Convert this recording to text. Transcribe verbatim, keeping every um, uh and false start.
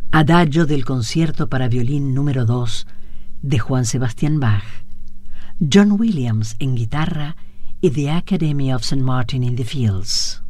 Adagio del concierto para violín número dos de Juan Sebastián Bach, John Williams en guitarra y The Academy of Saint Martin in the Fields.